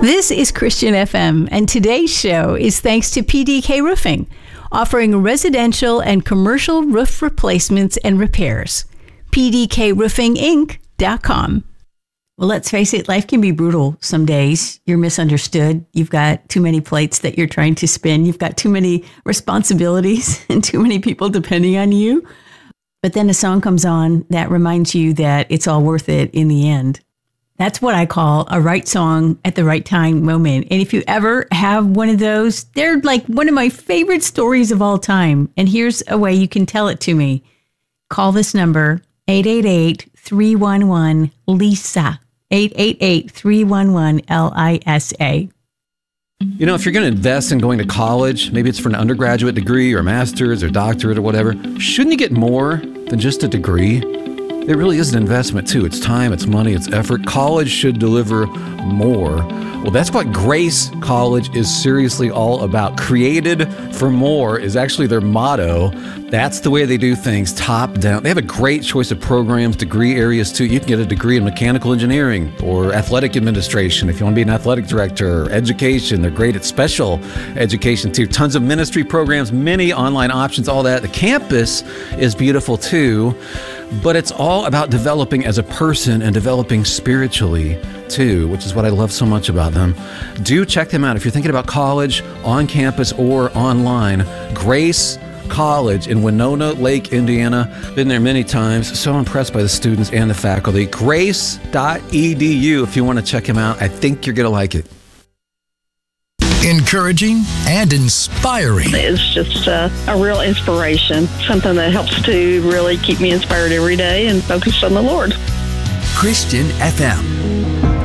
This is Christian FM, and today's show is thanks to PDK Roofing, offering residential and commercial roof replacements and repairs. PDKRoofingInc.com. Well, let's face it, life can be brutal some days. You're misunderstood. You've got too many plates that you're trying to spin. You've got too many responsibilities and too many people depending on you. But then a song comes on that reminds you that it's all worth it in the end. That's what I call a right song at the right time moment. And if you ever have one of those, they're like one of my favorite stories of all time. And here's a way you can tell it to me. Call this number, 888-311-LISA. 888-311-LISA. You know, if you're going to invest in going to college, maybe it's for an undergraduate degree or master's or doctorate or whatever, shouldn't you get more than just a degree? It really is an investment, too. It's time, it's money, it's effort. College should deliver more. Well, that's what Grace College is seriously all about. Created for more is actually their motto. That's the way they do things, top down. They have a great choice of programs, degree areas, too. You can get a degree in mechanical engineering or athletic administration if you want to be an athletic director, or education. They're great at special education, too. Tons of ministry programs, many online options, all that. The campus is beautiful, too. But it's all about developing as a person and developing spiritually, too, which is what I love so much about them. Do check them out if you're thinking about college, on campus, or online. Grace College in Winona Lake, Indiana. Been there many times. So impressed by the students and the faculty. Grace.edu if you want to check them out. I think you're going to like it. Encouraging and inspiring. It's just a real inspiration, something that helps to really keep me inspired every day and focused on the Lord. Christian FM.